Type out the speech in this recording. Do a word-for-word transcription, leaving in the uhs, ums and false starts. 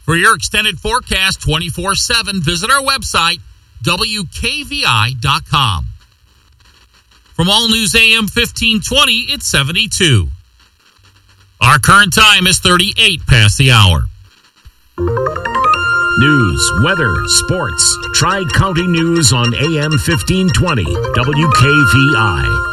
For your extended forecast twenty-four seven, visit our website, W K V I dot com. From All News A M fifteen twenty, it's seventy-two. Our current time is thirty-eight past the hour. News, weather, sports. Tri-County News on A M fifteen twenty, W K V I.